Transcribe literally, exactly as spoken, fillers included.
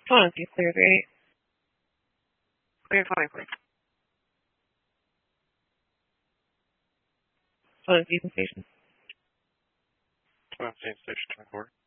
Hold on, please. Clear three. Clear twenty, please. Hold on, station. Hold on, station twenty-four.